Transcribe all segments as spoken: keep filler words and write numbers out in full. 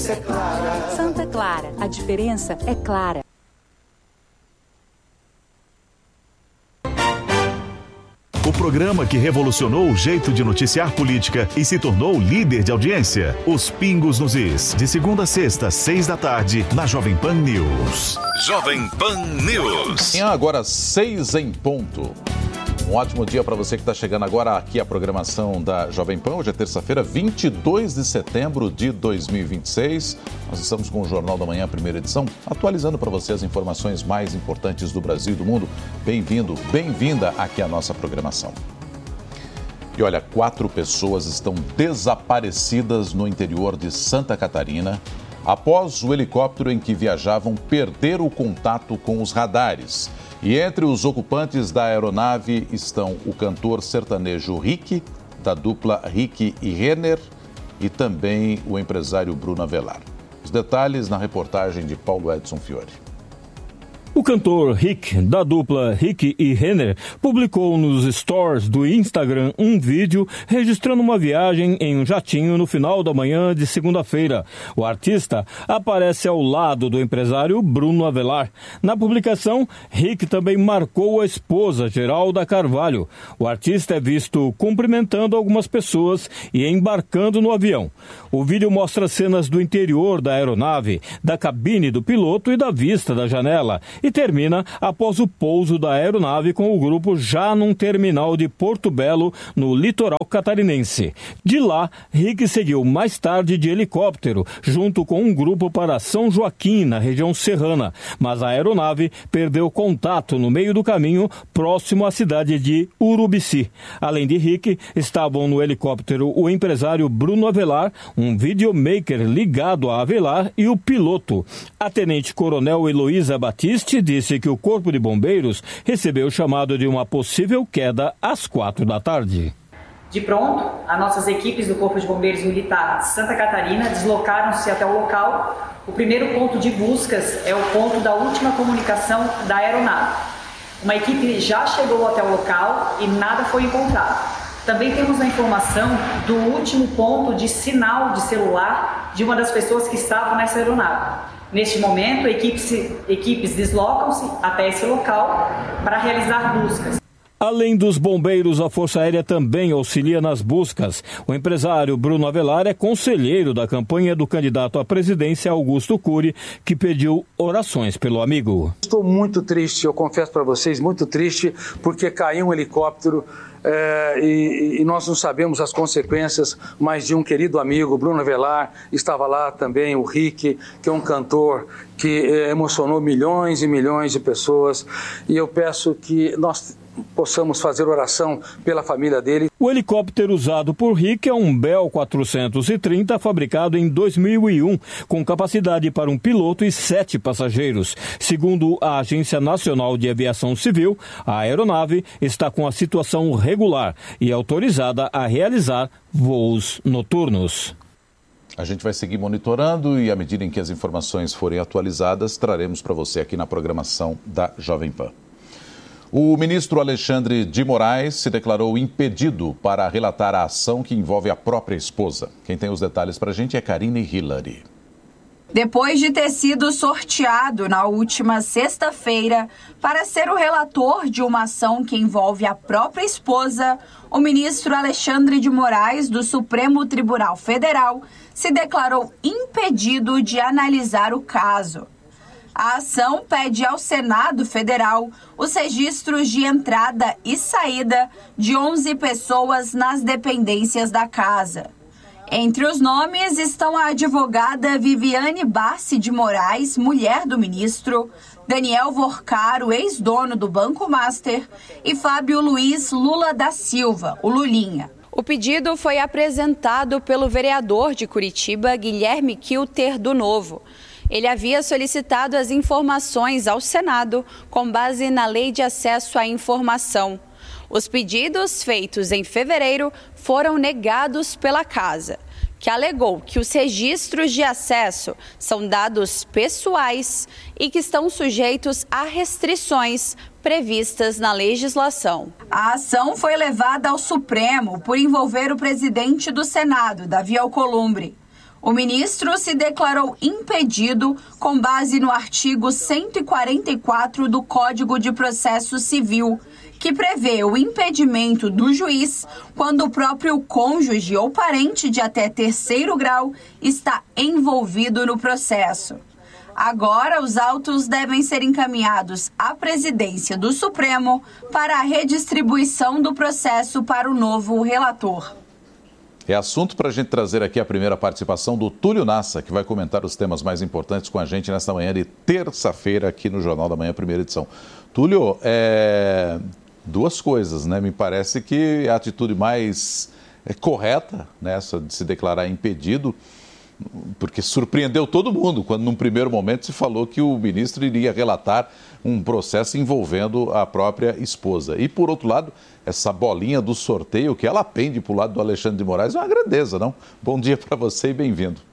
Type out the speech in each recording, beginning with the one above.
Santa Clara, a diferença é clara. O programa que revolucionou o jeito de noticiar política e se tornou líder de audiência. Os Pingos nos Is. De segunda a sexta, seis da tarde, na Jovem Pan News. Jovem Pan News. Agora, seis em ponto. Um ótimo dia para você que está chegando agora aqui à programação da Jovem Pan. Hoje é terça-feira, vinte e dois de setembro de dois mil e vinte e seis. Nós estamos com o Jornal da Manhã, primeira edição, atualizando para você as informações mais importantes do Brasil e do mundo. Bem-vindo, bem-vinda aqui à nossa programação. E olha, quatro pessoas estão desaparecidas no interior de Santa Catarina após o helicóptero em que viajavam perder o contato com os radares. E entre os ocupantes da aeronave estão o cantor sertanejo Rick, da dupla Rick e Renner, e também o empresário Bruno Avelar. Os detalhes na reportagem de Paulo Edson Fiore. O cantor Rick, da dupla Rick e Renner, publicou nos stories do Instagram um vídeo registrando uma viagem em um jatinho no final da manhã de segunda-feira. O artista aparece ao lado do empresário Bruno Avelar. Na publicação, Rick também marcou a esposa, Geralda Carvalho. O artista é visto cumprimentando algumas pessoas e embarcando no avião. O vídeo mostra cenas do interior da aeronave, da cabine do piloto e da vista da janela, e termina após o pouso da aeronave com o grupo já num terminal de Porto Belo, no litoral catarinense. De lá, Rick seguiu mais tarde de helicóptero, junto com um grupo para São Joaquim, na região serrana, mas a aeronave perdeu contato no meio do caminho, próximo à cidade de Urubici. Além de Rick, estavam no helicóptero o empresário Bruno Avelar, um videomaker ligado a Avelar e o piloto. A tenente-coronel Heloísa Batiste disse que o Corpo de Bombeiros recebeu o chamado de uma possível queda às quatro da tarde. De pronto, as nossas equipes do Corpo de Bombeiros Militar de Santa Catarina deslocaram-se até o local. O primeiro ponto de buscas é o ponto da última comunicação da aeronave. Uma equipe já chegou até o local e nada foi encontrado. Também temos a informação do último ponto de sinal de celular de uma das pessoas que estavam nessa aeronave. Neste momento, equipes, equipes deslocam-se até esse local para realizar buscas. Além dos bombeiros, a Força Aérea também auxilia nas buscas. O empresário Bruno Avelar é conselheiro da campanha do candidato à presidência Augusto Cury, que pediu orações pelo amigo. Estou muito triste, eu confesso para vocês, muito triste, porque caiu um helicóptero é, e, e nós não sabemos as consequências, mas de um querido amigo, Bruno Avelar, estava lá também o Rick, que é um cantor que é, emocionou milhões e milhões de pessoas, e eu peço que nós possamos fazer oração pela família dele. O helicóptero usado por Rick é um Bell quatrocentos e trinta, fabricado em dois mil e um, com capacidade para um piloto e sete passageiros. Segundo a Agência Nacional de Aviação Civil, a aeronave está com a situação regular e autorizada a realizar voos noturnos. A gente vai seguir monitorando e, à medida em que as informações forem atualizadas, traremos para você aqui na programação da Jovem Pan. O ministro Alexandre de Moraes se declarou impedido para relatar a ação que envolve a própria esposa. Quem tem os detalhes para a gente é Karine Hillary. Depois de ter sido sorteado na última sexta-feira para ser o relator de uma ação que envolve a própria esposa, o ministro Alexandre de Moraes, do Supremo Tribunal Federal, se declarou impedido de analisar o caso. A ação pede ao Senado Federal os registros de entrada e saída de onze pessoas nas dependências da casa. Entre os nomes estão a advogada Viviane Barsi de Moraes, mulher do ministro, Daniel Vorcaro, ex-dono do Banco Master, e Fábio Luiz Lula da Silva, o Lulinha. O pedido foi apresentado pelo vereador de Curitiba, Guilherme Kilter, do Novo. Ele havia solicitado as informações ao Senado com base na Lei de Acesso à Informação. Os pedidos feitos em fevereiro foram negados pela Casa, que alegou que os registros de acesso são dados pessoais e que estão sujeitos a restrições previstas na legislação. A ação foi levada ao Supremo por envolver o presidente do Senado, Davi Alcolumbre. O ministro se declarou impedido com base no artigo cento e quarenta e quatro do Código de Processo Civil, que prevê o impedimento do juiz quando o próprio cônjuge ou parente de até terceiro grau está envolvido no processo. Agora, os autos devem ser encaminhados à presidência do Supremo para a redistribuição do processo para o novo relator. É assunto para a gente trazer aqui a primeira participação do Túlio Nassa, que vai comentar os temas mais importantes com a gente nesta manhã de terça-feira aqui no Jornal da Manhã, primeira edição. Túlio, é... duas coisas, né? Me parece que a atitude mais é, correta, né, essa de se declarar impedido, porque surpreendeu todo mundo quando, num primeiro momento, se falou que o ministro iria relatar um processo envolvendo a própria esposa. E, por outro lado, essa bolinha do sorteio que ela pende para o lado do Alexandre de Moraes é uma grandeza, não? Bom dia para você e bem-vindo.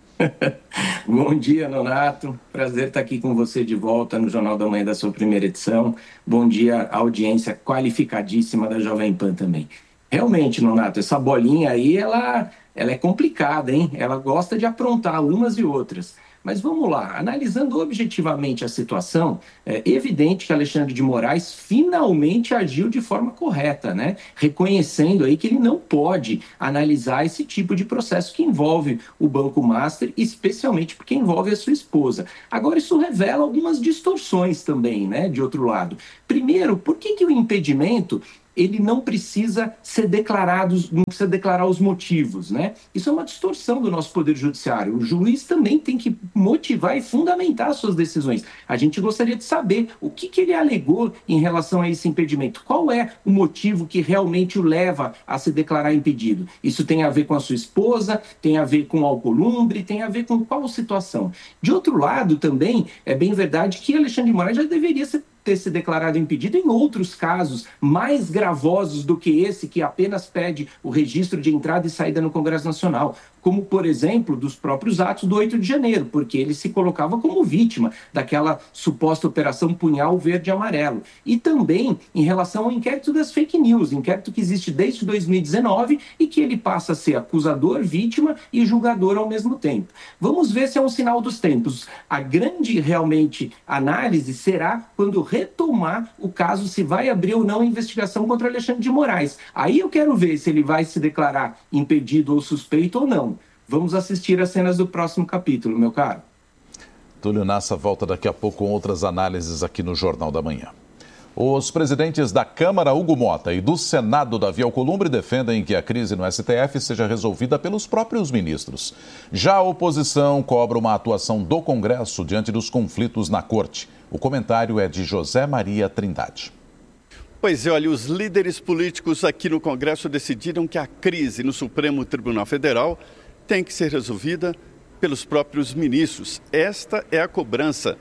Bom dia, Nonato. Prazer estar aqui com você de volta no Jornal da Manhã da sua primeira edição. Bom dia à audiência qualificadíssima da Jovem Pan também. Realmente, Nonato, essa bolinha aí, ela, ela é complicada, hein? Ela gosta de aprontar umas e outras. Mas vamos lá, analisando objetivamente a situação, é evidente que Alexandre de Moraes finalmente agiu de forma correta, né? Reconhecendo aí que ele não pode analisar esse tipo de processo que envolve o Banco Master, especialmente porque envolve a sua esposa. Agora, isso revela algumas distorções também, né? De outro lado. Primeiro, por que que o impedimento ele não precisa ser declarado, não precisa declarar os motivos, né? Isso é uma distorção do nosso Poder Judiciário. O juiz também tem que motivar e fundamentar as suas decisões. A gente gostaria de saber o que, que ele alegou em relação a esse impedimento. Qual é o motivo que realmente o leva a se declarar impedido? Isso tem a ver com a sua esposa, tem a ver com o Alcolumbre, tem a ver com qual situação? De outro lado, também, é bem verdade que Alexandre de Moraes já deveria ser ter se declarado impedido em outros casos mais gravosos do que esse, que apenas pede o registro de entrada e saída no Congresso Nacional, como, por exemplo, dos próprios atos do oito de janeiro, porque ele se colocava como vítima daquela suposta operação Punhal Verde e Amarelo. E também em relação ao inquérito das fake news, inquérito que existe desde dois mil e dezenove e que ele passa a ser acusador, vítima e julgador ao mesmo tempo. Vamos ver se é um sinal dos tempos. A grande, realmente, análise será quando retomar o caso, se vai abrir ou não a investigação contra Alexandre de Moraes. Aí eu quero ver se ele vai se declarar impedido ou suspeito ou não. Vamos assistir às cenas do próximo capítulo, meu caro. Túlio Nassa volta daqui a pouco com outras análises aqui no Jornal da Manhã. Os presidentes da Câmara, Hugo Mota, e do Senado, Davi Alcolumbre, defendem que a crise no S T F seja resolvida pelos próprios ministros. Já a oposição cobra uma atuação do Congresso diante dos conflitos na Corte. O comentário é de José Maria Trindade. Pois é, olha, os líderes políticos aqui no Congresso decidiram que a crise no Supremo Tribunal Federal tem que ser resolvida pelos próprios ministros. Esta é a cobrança.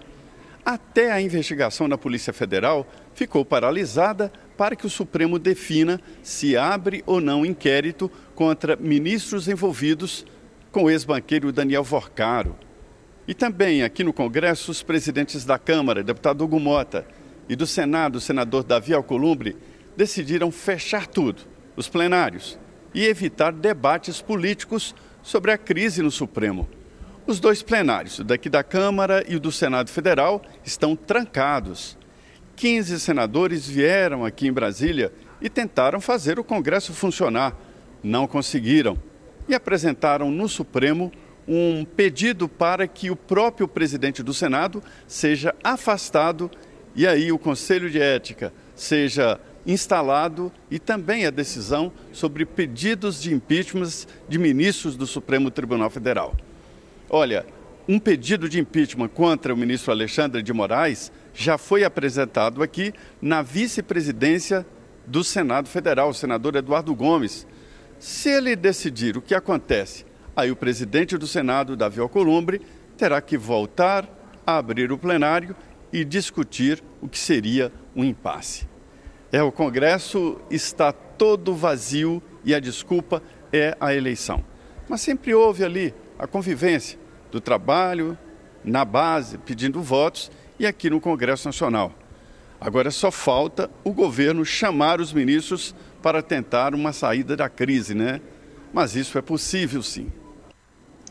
Até a investigação na Polícia Federal ficou paralisada para que o Supremo defina se abre ou não inquérito contra ministros envolvidos com o ex-banqueiro Daniel Vorcaro. E também aqui no Congresso, os presidentes da Câmara, deputado Hugo Mota, e do Senado, o senador Davi Alcolumbre, decidiram fechar tudo, os plenários, e evitar debates políticos sobre a crise no Supremo. Os dois plenários, o daqui da Câmara e o do Senado Federal, estão trancados. quinze senadores vieram aqui em Brasília e tentaram fazer o Congresso funcionar. Não conseguiram. E apresentaram no Supremo um pedido para que o próprio presidente do Senado seja afastado e aí o Conselho de Ética seja instalado e também a decisão sobre pedidos de impeachment de ministros do Supremo Tribunal Federal. Olha, um pedido de impeachment contra o ministro Alexandre de Moraes já foi apresentado aqui na vice-presidência do Senado Federal, o senador Eduardo Gomes. Se ele decidir o que acontece, aí o presidente do Senado, Davi Alcolumbre, terá que voltar a abrir o plenário e discutir o que seria um impasse. É, o Congresso está todo vazio e a desculpa é a eleição. Mas sempre houve ali a convivência do trabalho na base, pedindo votos, e aqui no Congresso Nacional. Agora só falta o governo chamar os ministros para tentar uma saída da crise, né? Mas isso é possível, sim.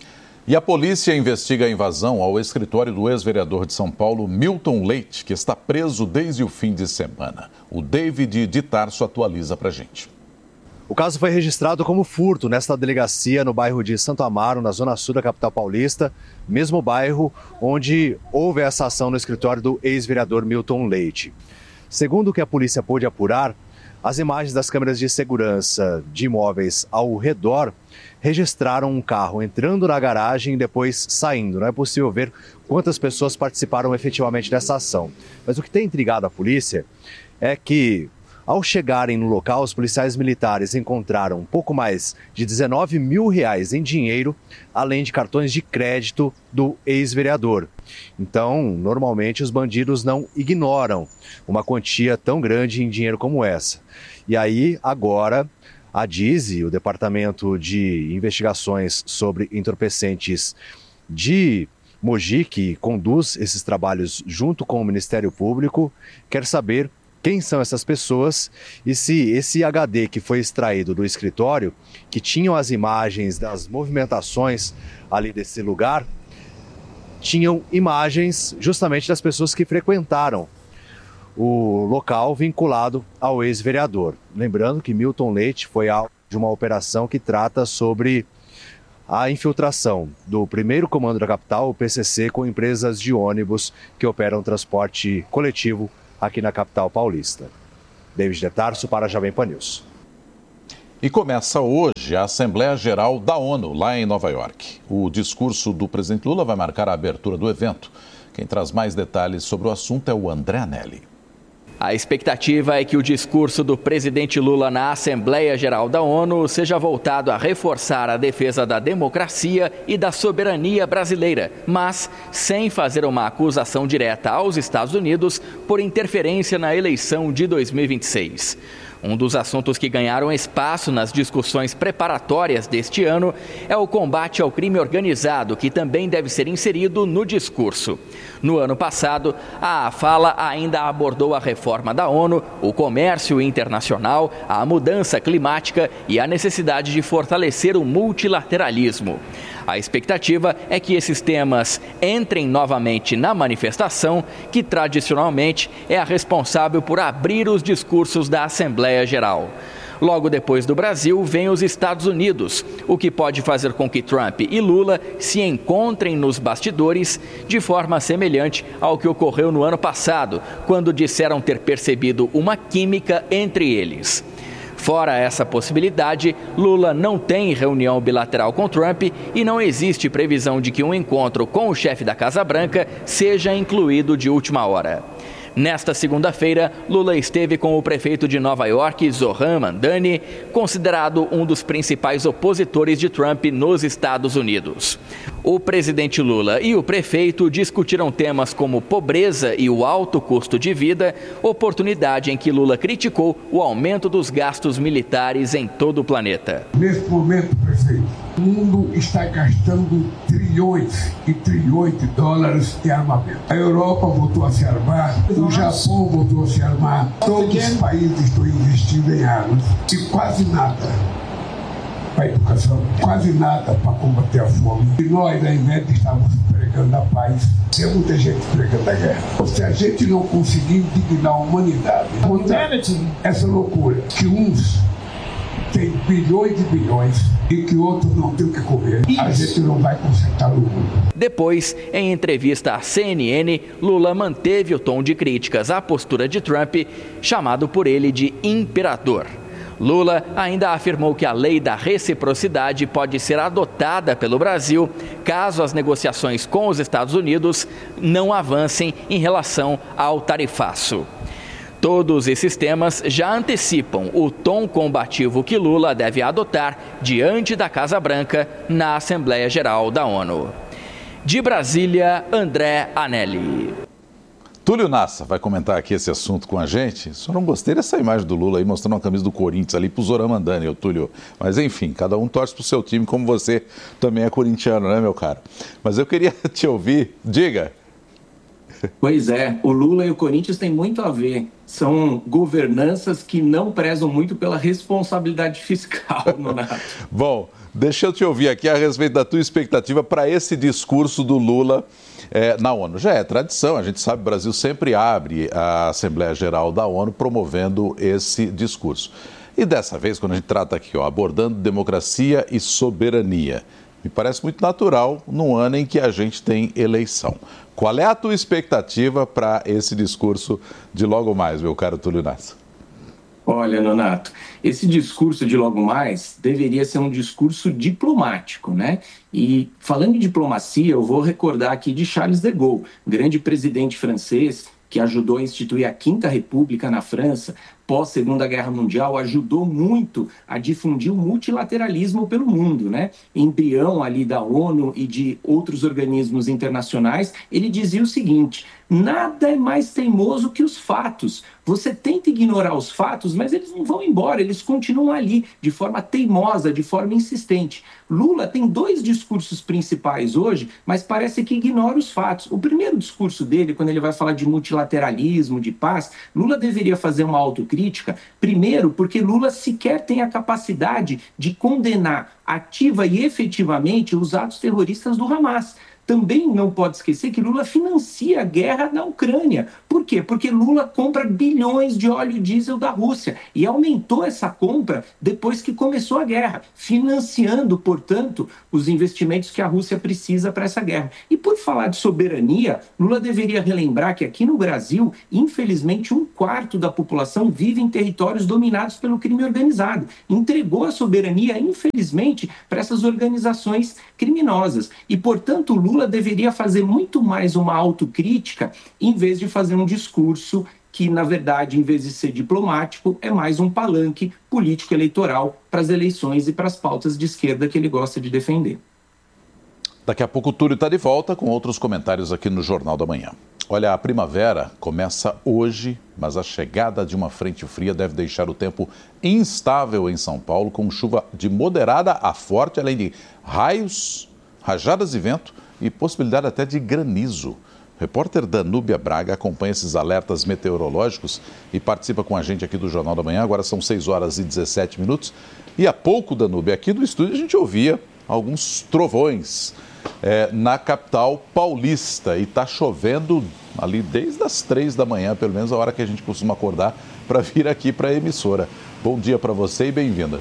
E a polícia investiga a invasão ao escritório do ex-vereador de São Paulo, Milton Leite, que está preso desde o fim de semana. O David de Tarso atualiza pra gente. O caso foi registrado como furto nesta delegacia no bairro de Santo Amaro, na zona sul da capital paulista, mesmo bairro onde houve essa ação no escritório do ex-vereador Milton Leite. Segundo o que a polícia pôde apurar, as imagens das câmeras de segurança de imóveis ao redor registraram um carro entrando na garagem e depois saindo. Não é possível ver quantas pessoas participaram efetivamente dessa ação. Mas o que tem intrigado a polícia é que, ao chegarem no local, os policiais militares encontraram um pouco mais de dezenove mil reais em dinheiro, além de cartões de crédito do ex-vereador. Então, normalmente, os bandidos não ignoram uma quantia tão grande em dinheiro como essa. E aí, agora, a DISI, o Departamento de Investigações sobre Entorpecentes de Mogi, que conduz esses trabalhos junto com o Ministério Público, quer saber quem são essas pessoas e se esse H D que foi extraído do escritório, que tinham as imagens das movimentações ali desse lugar, tinham imagens justamente das pessoas que frequentaram o local vinculado ao ex-vereador. Lembrando que Milton Leite foi alvo de uma operação que trata sobre a infiltração do primeiro comando da capital, o P C C, com empresas de ônibus que operam transporte coletivo aqui na capital paulista. David de Tarso para a Jovem Pan News. E começa hoje a Assembleia Geral da ONU, lá em Nova York. O discurso do presidente Lula vai marcar a abertura do evento. Quem traz mais detalhes sobre o assunto é o André Anelli. A expectativa é que o discurso do presidente Lula na Assembleia Geral da ONU seja voltado a reforçar a defesa da democracia e da soberania brasileira, mas sem fazer uma acusação direta aos Estados Unidos por interferência na eleição de dois mil e vinte e seis. Um dos assuntos que ganharam espaço nas discussões preparatórias deste ano é o combate ao crime organizado, que também deve ser inserido no discurso. No ano passado, a fala ainda abordou a reforma da ONU, o comércio internacional, a mudança climática e a necessidade de fortalecer o multilateralismo. A expectativa é que esses temas entrem novamente na manifestação, que tradicionalmente é a responsável por abrir os discursos da Assembleia Geral. Logo depois do Brasil, vem os Estados Unidos, o que pode fazer com que Trump e Lula se encontrem nos bastidores de forma semelhante ao que ocorreu no ano passado, quando disseram ter percebido uma química entre eles. Fora essa possibilidade, Lula não tem reunião bilateral com Trump e não existe previsão de que um encontro com o chefe da Casa Branca seja incluído de última hora. Nesta segunda-feira, Lula esteve com o prefeito de Nova York, Zohran Mamdani, considerado um dos principais opositores de Trump nos Estados Unidos. O presidente Lula e o prefeito discutiram temas como pobreza e o alto custo de vida, oportunidade em que Lula criticou o aumento dos gastos militares em todo o planeta. Nesse momento, prefeito, o mundo está gastando trilhões e trilhões de dólares em armamento. A Europa voltou a se armar, o Japão voltou a se armar, todos os países estão investindo em armas e quase nada para a educação, quase nada para combater a fome. E nós, ao invés de estarmos pregando a paz, tem muita gente pregando a guerra. Se a gente não conseguir indignar a humanidade contra essa loucura, que uns têm bilhões e bilhões e que outros não têm o que comer, a gente não vai consertar o mundo. Depois, em entrevista à C N N, Lula manteve o tom de críticas à postura de Trump, chamado por ele de imperador. Lula ainda afirmou que a lei da reciprocidade pode ser adotada pelo Brasil caso as negociações com os Estados Unidos não avancem em relação ao tarifaço. Todos esses temas já antecipam o tom combativo que Lula deve adotar diante da Casa Branca na Assembleia Geral da ONU. De Brasília, André Anelli. Túlio Nassa vai comentar aqui esse assunto com a gente. Só não gostei dessa imagem do Lula aí mostrando uma camisa do Corinthians ali pro Zohran Mamdani, o Túlio. Mas enfim, cada um torce pro seu time, como você também é corintiano, né, meu cara? Mas eu queria te ouvir. Diga. Pois é, o Lula e o Corinthians têm muito a ver. São governanças que não prezam muito pela responsabilidade fiscal, Nonato. Bom, deixa eu te ouvir aqui a respeito da tua expectativa para esse discurso do Lula é, na ONU. Já é tradição, a gente sabe que o Brasil sempre abre a Assembleia Geral da ONU promovendo esse discurso. E dessa vez, quando a gente trata aqui, ó, abordando democracia e soberania, me parece muito natural no ano em que a gente tem eleição. Qual é a tua expectativa para esse discurso de logo mais, meu caro Túlio Nasso? Olha, Nonato, esse discurso de logo mais deveria ser um discurso diplomático, né? E falando em diplomacia, eu vou recordar aqui de Charles de Gaulle, grande presidente francês que ajudou a instituir a Quinta República na França, pós-Segunda Guerra Mundial, ajudou muito a difundir o multilateralismo pelo mundo, né? Embrião ali da ONU e de outros organismos internacionais, ele dizia o seguinte: nada é mais teimoso que os fatos. Você tenta ignorar os fatos, mas eles não vão embora, eles continuam ali, de forma teimosa, de forma insistente. Lula tem dois discursos principais hoje, mas parece que ignora os fatos. O primeiro discurso dele, quando ele vai falar de multilateralismo, de paz, Lula deveria fazer uma autocrítica, primeiro porque Lula sequer tem a capacidade de condenar ativa e efetivamente os atos terroristas do Hamas. Também não pode esquecer que Lula financia a guerra na Ucrânia. Por quê? Porque Lula compra bilhões de óleo diesel da Rússia e aumentou essa compra depois que começou a guerra, financiando, portanto, os investimentos que a Rússia precisa para essa guerra. E por falar de soberania, Lula deveria relembrar que aqui no Brasil, infelizmente, um quarto da população vive em territórios dominados pelo crime organizado. Entregou a soberania, infelizmente, para essas organizações criminosas. E, portanto, Lula Lula deveria fazer muito mais uma autocrítica em vez de fazer um discurso que, na verdade, em vez de ser diplomático, é mais um palanque político-eleitoral para as eleições e para as pautas de esquerda que ele gosta de defender. Daqui a pouco o Túlio está de volta com outros comentários aqui no Jornal da Manhã. Olha, a primavera começa hoje, mas a chegada de uma frente fria deve deixar o tempo instável em São Paulo, com chuva de moderada a forte, além de raios, rajadas de vento e possibilidade até de granizo. O repórter Danúbia Braga acompanha esses alertas meteorológicos e participa com a gente aqui do Jornal da Manhã. Agora são seis horas e dezessete minutos. E há pouco, Danúbia, aqui do estúdio a gente ouvia alguns trovões é, na capital paulista. E está chovendo ali desde as três da manhã, pelo menos a hora que a gente costuma acordar, para vir aqui para a emissora. Bom dia para você e bem-vinda.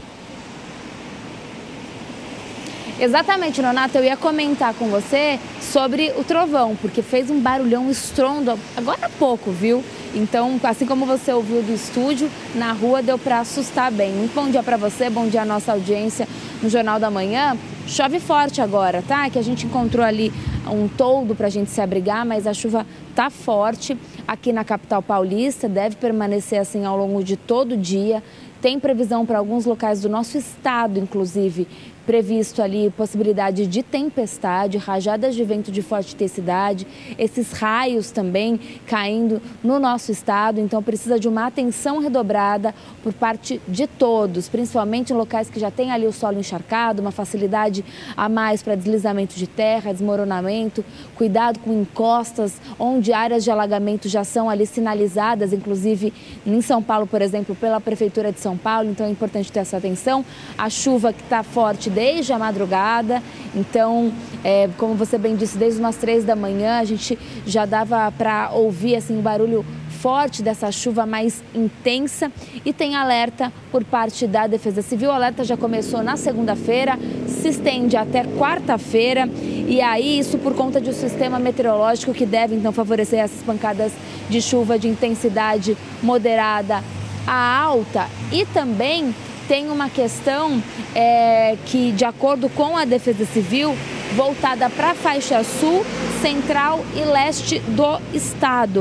Exatamente, Nonato, eu ia comentar com você sobre o trovão, porque fez um barulhão, um estrondo, agora há pouco, viu? Então, assim como você ouviu do estúdio, na rua deu para assustar bem. Muito bom dia para você, bom dia à nossa audiência no Jornal da Manhã. Chove forte agora, tá? Que a gente encontrou ali um toldo para a gente se abrigar, mas a chuva tá forte aqui na capital paulista, deve permanecer assim ao longo de todo o dia. Tem previsão para alguns locais do nosso estado, inclusive, previsto ali possibilidade de tempestade, rajadas de vento de forte intensidade, esses raios também caindo no nosso estado, então precisa de uma atenção redobrada por parte de todos, principalmente em locais que já tem ali o solo encharcado, uma facilidade a mais para deslizamento de terra, desmoronamento, cuidado com encostas, onde áreas de alagamento já são ali sinalizadas, inclusive em São Paulo, por exemplo, pela Prefeitura de São Paulo, então é importante ter essa atenção. A chuva que está forte desde a madrugada, então, é, como você bem disse, desde umas três da manhã a gente já dava para ouvir assim, o barulho forte dessa chuva mais intensa e tem alerta por parte da Defesa Civil. O alerta já começou na segunda-feira, se estende até quarta-feira e aí isso por conta de um sistema meteorológico que deve então favorecer essas pancadas de chuva de intensidade moderada a alta e também tem uma questão é, que, de acordo com a Defesa Civil, voltada para a faixa sul, central e leste do estado.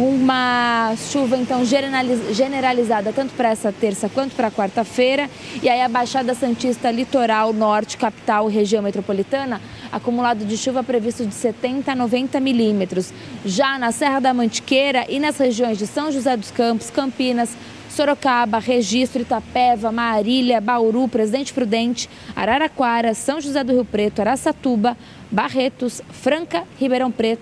Uma chuva, então, generalizada tanto para essa terça quanto para quarta-feira. E aí a Baixada Santista, Litoral, Norte, Capital e Região Metropolitana, acumulado de chuva previsto de setenta a noventa milímetros. Já na Serra da Mantiqueira e nas regiões de São José dos Campos, Campinas, Sorocaba, Registro, Itapeva, Marília, Bauru, Presidente Prudente, Araraquara, São José do Rio Preto, Araçatuba, Barretos, Franca, Ribeirão Preto,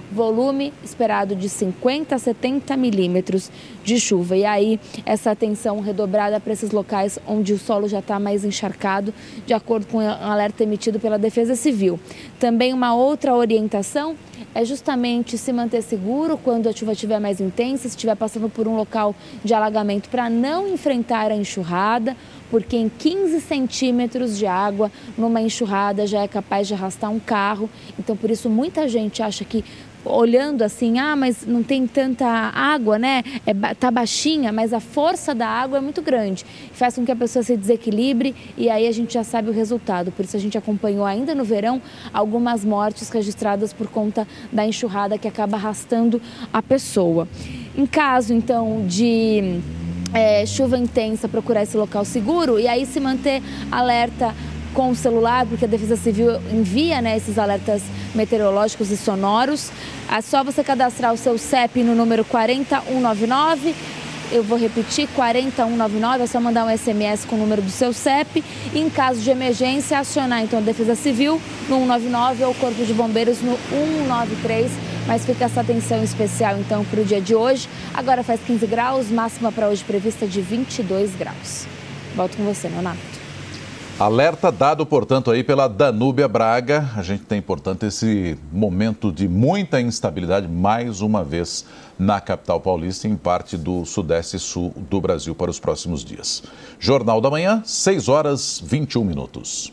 volume esperado de cinquenta a setenta milímetros de chuva. E aí, essa atenção redobrada para esses locais onde o solo já está mais encharcado, de acordo com o alerta emitido pela Defesa Civil. Também uma outra orientação é justamente se manter seguro quando a chuva estiver mais intensa, se estiver passando por um local de alagamento, para não enfrentar a enxurrada, porque em quinze centímetros de água numa enxurrada já é capaz de arrastar um carro. Então, por isso, muita gente acha que, olhando assim, ah, mas não tem tanta água, né? É, tá baixinha, mas a força da água é muito grande. Faz com que a pessoa se desequilibre e aí a gente já sabe o resultado. Por isso a gente acompanhou ainda no verão algumas mortes registradas por conta da enxurrada que acaba arrastando a pessoa. Em caso, então, de é, chuva intensa, procurar esse local seguro e aí se manter alerta com o celular, porque a Defesa Civil envia, né, esses alertas meteorológicos e sonoros. É só você cadastrar o seu C E P no número quatro um nove nove. Eu vou repetir, quatro um nove nove, é só mandar um S M S com o número do seu C E P. E em caso de emergência, acionar então a Defesa Civil no um nove nove ou o Corpo de Bombeiros no um nove três. Mas fica essa atenção especial então para o dia de hoje. Agora faz quinze graus, máxima para hoje prevista de vinte e dois graus. Volto com você, Nonato. Alerta dado, portanto, aí pela Danúbia Braga. A gente tem, portanto, esse momento de muita instabilidade, mais uma vez, na capital paulista e em parte do sudeste e sul do Brasil para os próximos dias. Jornal da Manhã, seis horas e vinte e um minutos.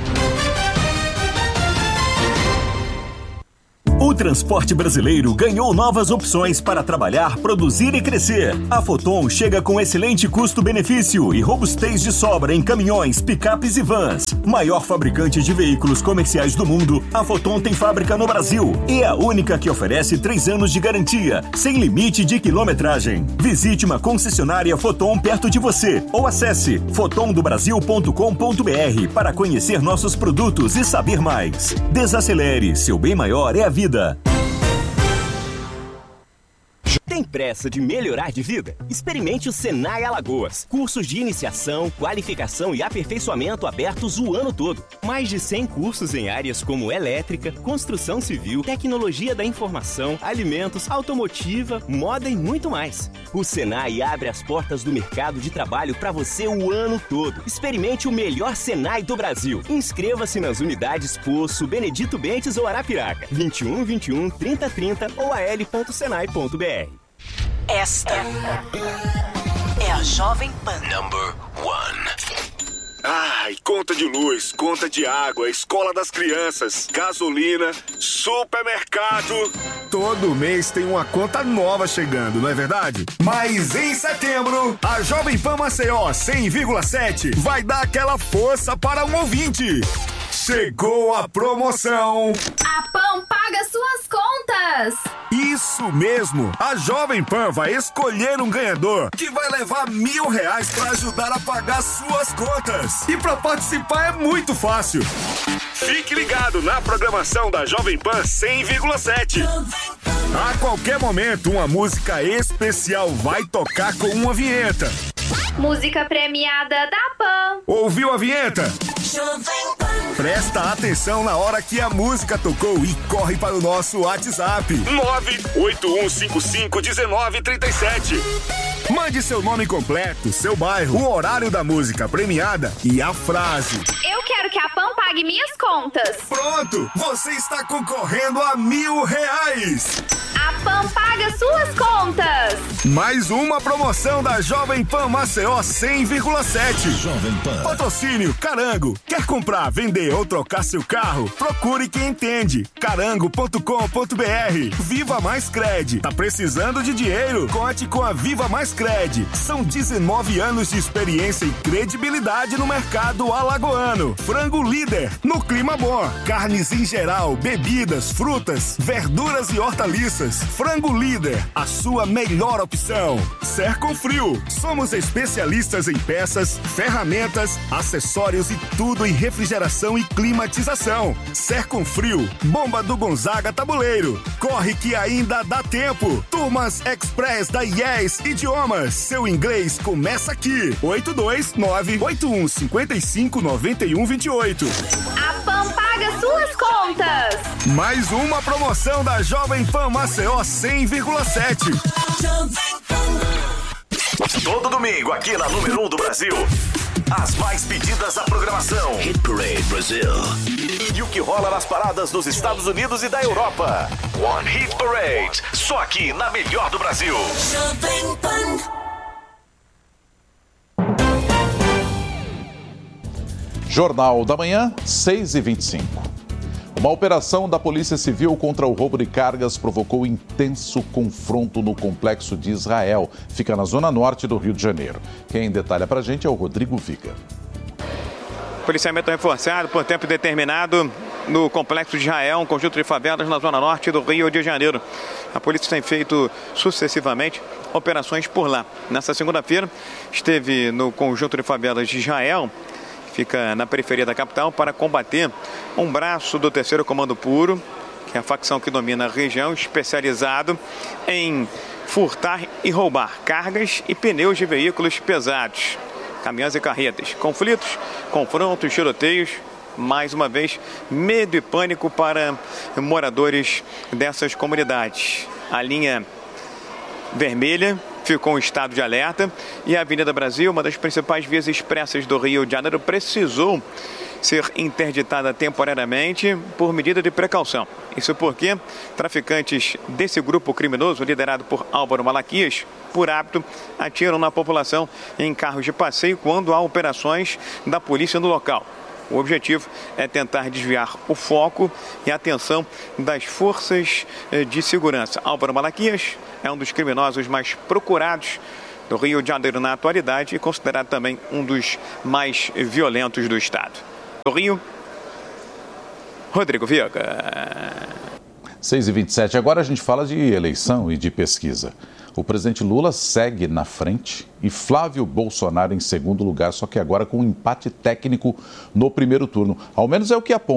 O transporte brasileiro ganhou novas opções para trabalhar, produzir e crescer. A Foton chega com excelente custo-benefício e robustez de sobra em caminhões, picapes e vans. Maior fabricante de veículos comerciais do mundo, a Foton tem fábrica no Brasil e é a única que oferece três anos de garantia, sem limite de quilometragem. Visite uma concessionária Foton perto de você ou acesse foton do brasil ponto com ponto b r para conhecer nossos produtos e saber mais. Desacelere, seu bem maior é a vida. Tem pressa de melhorar de vida? Experimente o Senai Alagoas. Cursos de iniciação, qualificação e aperfeiçoamento abertos o ano todo. Mais de cem cursos em áreas como elétrica, construção civil, tecnologia da informação, alimentos, automotiva, moda e muito mais. O Senai abre as portas do mercado de trabalho para você o ano todo. Experimente o melhor Senai do Brasil. Inscreva-se nas unidades Poço, Benedito Bentes ou Arapiraca. vinte e um, vinte e um, trinta, trinta ou a l ponto senai ponto b r. Esta é a Jovem Pan. Number one. Ai, conta de luz, conta de água, escola das crianças, gasolina, supermercado. Todo mês tem uma conta nova chegando, não é verdade? Mas em setembro, a Jovem Pan Maceió cem vírgula sete vai dar aquela força para um ouvinte. Chegou a promoção. A Pan paga suas contas. Isso mesmo. A Jovem Pan vai escolher um ganhador que vai levar mil reais para ajudar a pagar suas contas. E para participar é muito fácil. Fique ligado na programação da Jovem Pan cem vírgula sete. A qualquer momento, uma música especial vai tocar com uma vinheta. Música premiada da Pan. Ouviu a vinheta? Jovem Pan. Presta atenção na hora que a música tocou e corre para o nosso WhatsApp. nove oito um cinco cinco um nove três sete. Mande seu nome completo, seu bairro, o horário da música premiada e a frase. Eu quero que a Pan pague minhas contas. Pronto! Você está concorrendo a mil reais! A Pan paga suas contas! Mais uma promoção da Jovem Pan Maceió cem vírgula sete. Jovem Pan. Patrocínio Carango. Quer comprar, vender ou trocar seu carro? Procure quem entende. carango ponto com ponto b r. Viva Mais Cred. Tá precisando de dinheiro? Conte com a Viva Mais Cred. São dezenove anos de experiência e credibilidade no mercado alagoano. Frango líder no clima bom. Carnes em geral, bebidas, frutas, verduras e hortaliças. Frango líder, a sua melhor opção. Serconfrio. Somos especialistas em peças, ferramentas, acessórios e tudo em refrigeração e climatização. Serconfrio, Bomba do Gonzaga Tabuleiro. Corre que ainda dá tempo. Turmas Express da I E S Idiomas. Seu inglês começa aqui. oito dois nove oito um cinco cinco nove um dois oito. A Pan paga paga suas contas. Mais uma promoção da Jovem Pan Maceió cem vírgula sete. Todo domingo aqui na número um do Brasil. As mais pedidas da programação. Hit Parade Brasil. E o que rola nas paradas dos Estados Unidos e da Europa. One Hit Parade. Só aqui na melhor do Brasil. Jovem Pan. Jornal da Manhã, seis e vinte e cinco. Uma operação da Polícia Civil contra o roubo de cargas provocou intenso confronto no complexo de Israel. Fica na zona norte do Rio de Janeiro. Quem detalha pra gente é o Rodrigo Viga. Policiamento reforçado por tempo determinado no complexo de Israel, um conjunto de favelas na zona norte do Rio de Janeiro. A polícia tem feito sucessivamente operações por lá. Nessa segunda-feira, esteve no conjunto de favelas de Israel, fica na periferia da capital, para combater um braço do terceiro Comando Puro, que é a facção que domina a região, especializado em furtar e roubar cargas e pneus de veículos pesados, caminhões e carretas. Conflitos, confrontos, tiroteios, mais uma vez, medo e pânico para moradores dessas comunidades. A linha vermelha ficou em estado de alerta e a Avenida Brasil, uma das principais vias expressas do Rio de Janeiro, precisou ser interditada temporariamente por medida de precaução. Isso porque traficantes desse grupo criminoso, liderado por Álvaro Malaquias, por hábito, atiram na população em carros de passeio quando há operações da polícia no local. O objetivo é tentar desviar o foco e a atenção das forças de segurança. Álvaro Malaquias é um dos criminosos mais procurados do Rio de Janeiro na atualidade e considerado também um dos mais violentos do estado. Do Rio, Rodrigo Viega. seis e vinte e sete. Agora a gente fala de eleição e de pesquisa. O presidente Lula segue na frente e Flávio Bolsonaro em segundo lugar, só que agora com um empate técnico no primeiro turno. Ao menos é o que aponta.